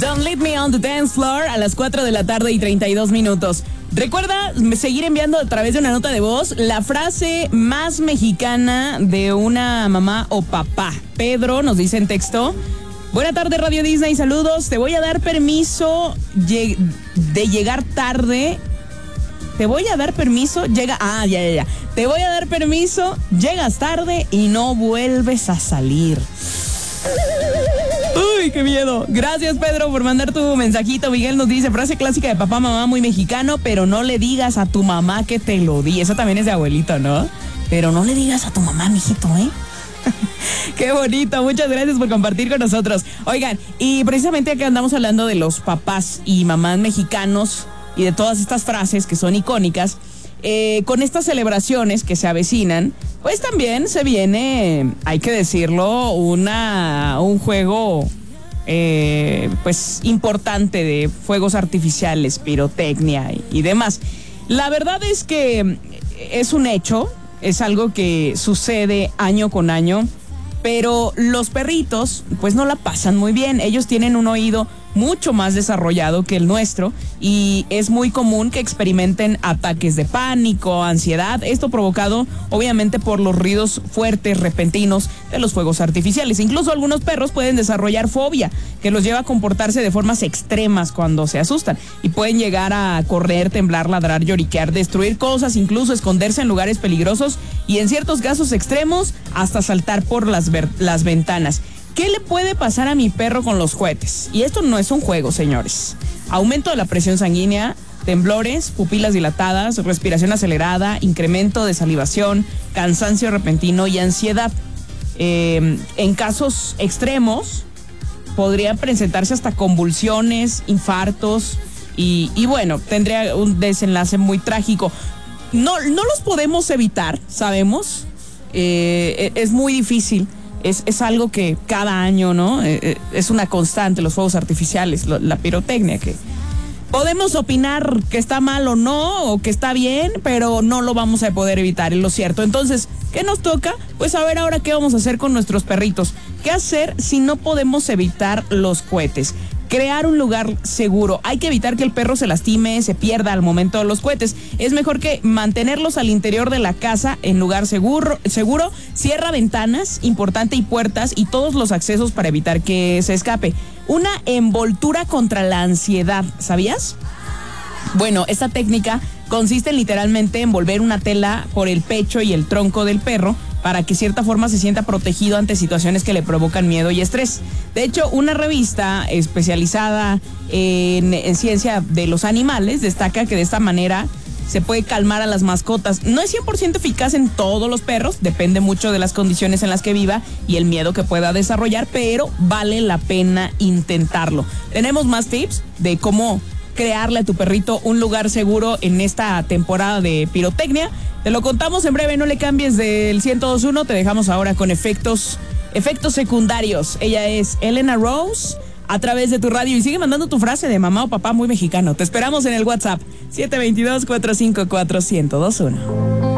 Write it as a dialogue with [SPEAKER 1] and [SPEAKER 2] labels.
[SPEAKER 1] Don't Leave Me on the Dance Floor a las 4 de la tarde y 32 minutos. Recuerda seguir enviando a través de una nota de voz la frase más mexicana de una mamá o papá. Pedro nos dice en texto: buena tarde, Radio Disney, saludos. Te voy a dar permiso de llegar tarde. Te voy a dar permiso, ya. Te voy a dar permiso, llegas tarde y no vuelves a salir. Uy, qué miedo. Gracias, Pedro, por mandar tu mensajito. Miguel nos dice: frase clásica de papá, mamá, muy mexicano, pero no le digas a tu mamá que te lo di. Eso también es de abuelito, ¿no? Pero no le digas a tu mamá, mijito, ¿eh? Qué bonito, muchas gracias por compartir con nosotros. Oigan, y precisamente acá andamos hablando de los papás y mamás mexicanos y de todas estas frases que son icónicas. Con estas celebraciones que se avecinan, pues también se viene, hay que decirlo, un juego pues importante de fuegos artificiales, pirotecnia y demás. La verdad es que es un hecho, es algo que sucede año con año, pero los perritos pues no la pasan muy bien. Ellos tienen un oído mucho más desarrollado que el nuestro y es muy común que experimenten ataques de pánico, ansiedad, esto provocado obviamente por los ruidos fuertes, repentinos de los fuegos artificiales. Incluso algunos perros pueden desarrollar fobia, que los lleva a comportarse de formas extremas cuando se asustan y pueden llegar a correr, temblar, ladrar, lloriquear, destruir cosas, incluso esconderse en lugares peligrosos y en ciertos casos extremos hasta saltar por las ventanas. ¿Qué le puede pasar a mi perro con los juguetes? Y esto no es un juego, señores. Aumento de la presión sanguínea, temblores, pupilas dilatadas, respiración acelerada, incremento de salivación, cansancio repentino y ansiedad. En casos extremos, podrían presentarse hasta convulsiones, infartos y bueno, tendría un desenlace muy trágico. No los podemos evitar, sabemos. Es muy difícil. Es algo que cada año, ¿no? Es una constante, los fuegos artificiales, la pirotecnia, que podemos opinar que está mal o no, o que está bien, pero no lo vamos a poder evitar, es lo cierto. Entonces, ¿qué nos toca? Pues a ver ahora qué vamos a hacer con nuestros perritos. ¿Qué hacer si no podemos evitar los cohetes? Crear un lugar seguro. Hay que evitar que el perro se lastime, se pierda al momento de los cohetes. Es mejor que mantenerlos al interior de la casa en lugar seguro. Cierra ventanas, importante, y puertas y todos los accesos para evitar que se escape. Una envoltura contra la ansiedad, ¿sabías? Bueno, esta técnica consiste literalmente en envolver una tela por el pecho y el tronco del perro para que de cierta forma se sienta protegido ante situaciones que le provocan miedo y estrés. De hecho, una revista especializada en ciencia de los animales destaca que de esta manera se puede calmar a las mascotas. No es 100% eficaz en todos los perros, depende mucho de las condiciones en las que viva y el miedo que pueda desarrollar, pero vale la pena intentarlo. Tenemos más tips de cómo crearle a tu perrito un lugar seguro en esta temporada de pirotecnia. Te lo contamos en breve, no le cambies del 102.1, te dejamos ahora con efectos secundarios. Ella es Elena Rose a través de tu radio y sigue mandando tu frase de mamá o papá muy mexicano. Te esperamos en el WhatsApp 722-454-1021.